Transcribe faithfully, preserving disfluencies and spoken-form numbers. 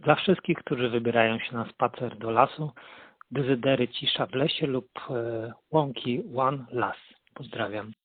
Dla wszystkich, którzy wybierają się na spacer do lasu, Dezydery Cisza w lesie lub e, Łąki One Las. Pozdrawiam.